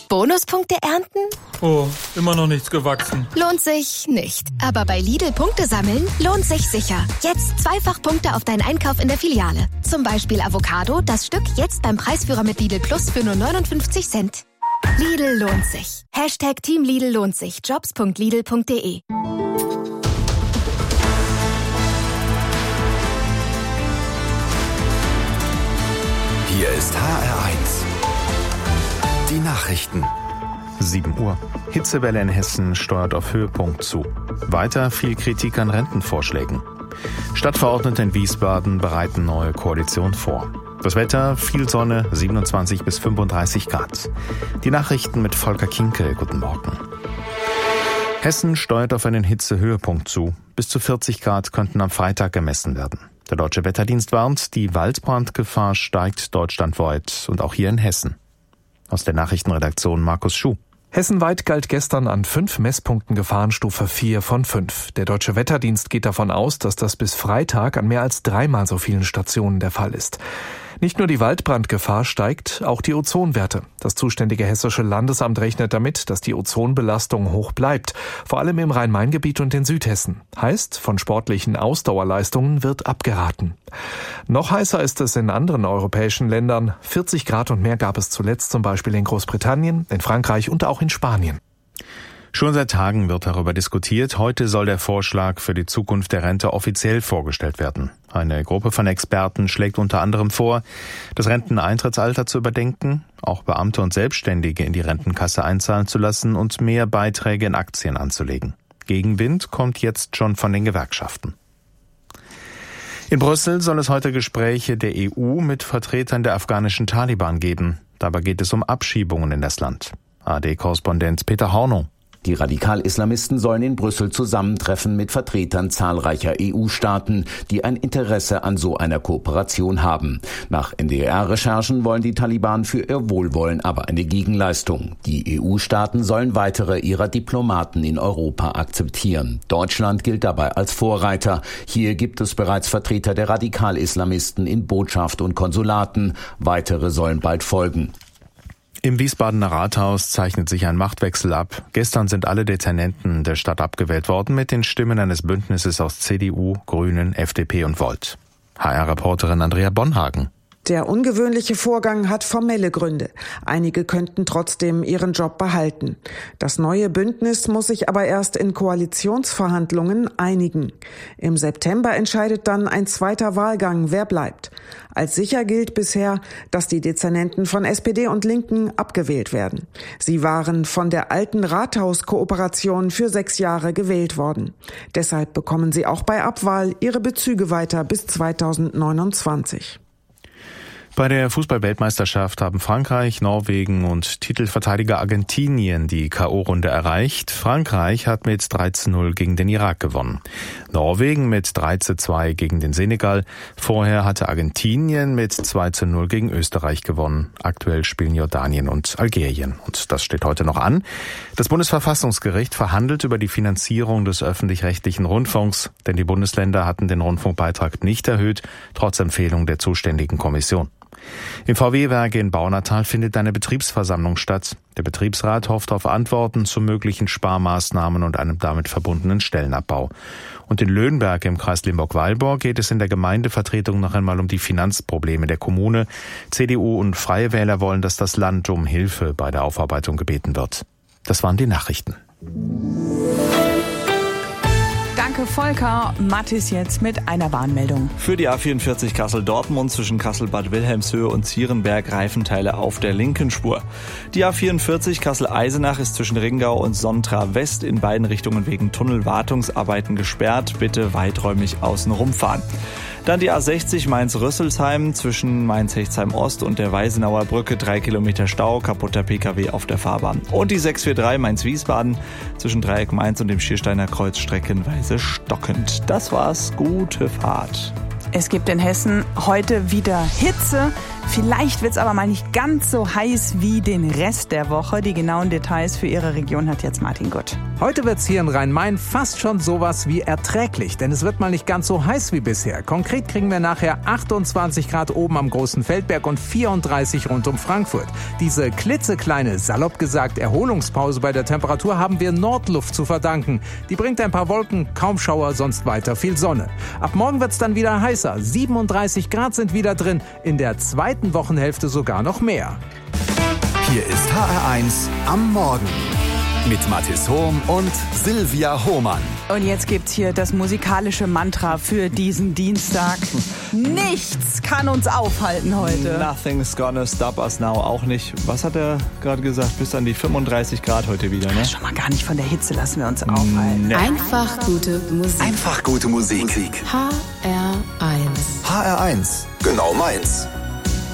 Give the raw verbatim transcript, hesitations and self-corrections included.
Bonuspunkte ernten? Oh, immer noch nichts gewachsen. Lohnt sich nicht. Aber bei Lidl Punkte sammeln lohnt sich sicher. Jetzt zweifach Punkte auf deinen Einkauf in der Filiale. Zum Beispiel Avocado, das Stück jetzt beim Preisführer mit Lidl Plus für nur neunundfünfzig Cent. Lidl lohnt sich. Hashtag Team Lidl lohnt sich. jobs punkt lidl punkt de. Hier ist H R eins. Die Nachrichten. sieben Uhr. Hitzewelle in Hessen steuert auf Höhepunkt zu. Weiter viel Kritik an Rentenvorschlägen. Stadtverordnete in Wiesbaden bereiten neue Koalition vor. Das Wetter, viel Sonne, siebenundzwanzig bis fünfunddreißig Grad. Die Nachrichten mit Volker Kinkel. Guten Morgen. Hessen steuert auf einen Hitzehöhepunkt zu. Bis zu vierzig Grad könnten am Freitag gemessen werden. Der Deutsche Wetterdienst warnt, die Waldbrandgefahr steigt deutschlandweit und auch hier in Hessen. Aus der Nachrichtenredaktion Markus Schuh. Hessenweit galt gestern an fünf Messpunkten Gefahrenstufe vier von fünf. Der Deutsche Wetterdienst geht davon aus, dass das bis Freitag an mehr als dreimal so vielen Stationen der Fall ist. Nicht nur die Waldbrandgefahr steigt, auch die Ozonwerte. Das zuständige Hessische Landesamt rechnet damit, dass die Ozonbelastung hoch bleibt, vor allem im Rhein-Main-Gebiet und in Südhessen. Heißt, von sportlichen Ausdauerleistungen wird abgeraten. Noch heißer ist es in anderen europäischen Ländern. vierzig Grad und mehr gab es zuletzt zum Beispiel in Großbritannien, in Frankreich und auch in Spanien. Schon seit Tagen wird darüber diskutiert. Heute soll der Vorschlag für die Zukunft der Rente offiziell vorgestellt werden. Eine Gruppe von Experten schlägt unter anderem vor, das Renteneintrittsalter zu überdenken, auch Beamte und Selbstständige in die Rentenkasse einzahlen zu lassen und mehr Beiträge in Aktien anzulegen. Gegenwind kommt jetzt schon von den Gewerkschaften. In Brüssel soll es heute Gespräche der E U mit Vertretern der afghanischen Taliban geben. Dabei geht es um Abschiebungen in das Land. A R D-Korrespondent Peter Hornung. Die Radikal-Islamisten sollen in Brüssel zusammentreffen mit Vertretern zahlreicher E U-Staaten, die ein Interesse an so einer Kooperation haben. Nach N D R-Recherchen wollen die Taliban für ihr Wohlwollen aber eine Gegenleistung. Die E U-Staaten sollen weitere ihrer Diplomaten in Europa akzeptieren. Deutschland gilt dabei als Vorreiter. Hier gibt es bereits Vertreter der Radikal-Islamisten in Botschaft und Konsulaten. Weitere sollen bald folgen. Im Wiesbadener Rathaus zeichnet sich ein Machtwechsel ab. Gestern sind alle Dezernenten der Stadt abgewählt worden mit den Stimmen eines Bündnisses aus C D U, Grünen, F D P und Volt. H R-Reporterin Andrea Bonhagen. Der ungewöhnliche Vorgang hat formelle Gründe. Einige könnten trotzdem ihren Job behalten. Das neue Bündnis muss sich aber erst in Koalitionsverhandlungen einigen. Im September entscheidet dann ein zweiter Wahlgang, wer bleibt. Als sicher gilt bisher, dass die Dezernenten von S P D und Linken abgewählt werden. Sie waren von der alten Rathauskooperation für sechs Jahre gewählt worden. Deshalb bekommen sie auch bei Abwahl ihre Bezüge weiter bis zweitausendneunundzwanzig. Bei der Fußball-Weltmeisterschaft haben Frankreich, Norwegen und Titelverteidiger Argentinien die K O-Runde erreicht. Frankreich hat mit drei zu null gegen den Irak gewonnen. Norwegen mit drei zu zwei gegen den Senegal. Vorher hatte Argentinien mit zwei zu null gegen Österreich gewonnen. Aktuell spielen Jordanien und Algerien. Und das steht heute noch an. Das Bundesverfassungsgericht verhandelt über die Finanzierung des öffentlich-rechtlichen Rundfunks, denn die Bundesländer hatten den Rundfunkbeitrag nicht erhöht, trotz Empfehlung der zuständigen Kommission. Im V W-Werk in Baunatal findet eine Betriebsversammlung statt. Der Betriebsrat hofft auf Antworten zu möglichen Sparmaßnahmen und einem damit verbundenen Stellenabbau. Und in Löhnberg im Kreis Limburg-Weilburg geht es in der Gemeindevertretung noch einmal um die Finanzprobleme der Kommune. C D U und Freie Wähler wollen, dass das Land um Hilfe bei der Aufarbeitung gebeten wird. Das waren die Nachrichten. Danke, Volker. Mattis jetzt mit einer Warnmeldung. Für die A vierundvierzig Kassel-Dortmund zwischen Kassel-Bad Wilhelmshöhe und Zierenberg Reifenteile auf der linken Spur. Die A vierundvierzig Kassel-Eisenach ist zwischen Ringau und Sontra West in beiden Richtungen wegen Tunnelwartungsarbeiten gesperrt. Bitte weiträumig außen rumfahren. Dann die A sechzig Mainz-Rüsselsheim zwischen Mainz-Hechtsheim Ost und der Weisenauer Brücke, drei Kilometer Stau, kaputter P K W auf der Fahrbahn. Und die sechs vier drei Mainz-Wiesbaden zwischen Dreieck Mainz und dem Schiersteiner Kreuz streckenweise stockend. Das war's, gute Fahrt. Es gibt in Hessen heute wieder Hitze. Vielleicht wird es aber mal nicht ganz so heiß wie den Rest der Woche. Die genauen Details für Ihre Region hat jetzt Martin Gutt. Heute wird es hier in Rhein-Main fast schon sowas wie erträglich, denn es wird mal nicht ganz so heiß wie bisher. Konkret kriegen wir nachher achtundzwanzig Grad oben am Großen Feldberg und vierunddreißig rund um Frankfurt. Diese klitzekleine, salopp gesagt, Erholungspause bei der Temperatur haben wir Nordluft zu verdanken. Die bringt ein paar Wolken, kaum Schauer, sonst weiter viel Sonne. Ab morgen wird es dann wieder heißer. siebenunddreißig Grad sind wieder drin, in der zweiten Wochenhälfte sogar noch mehr. Hier ist H R eins am Morgen mit Mathis Hohm und Silvia Hohmann. Und jetzt gibt's hier das musikalische Mantra für diesen Dienstag. Nichts kann uns aufhalten heute. Nothing's gonna stop us now. Auch nicht. Was hat er gerade gesagt? Bis an die fünfunddreißig Grad heute wieder, ne? Schon mal gar nicht von der Hitze lassen wir uns aufhalten. Nee. Einfach gute Musik. Einfach gute Musik. H R eins. H R eins. Genau meins.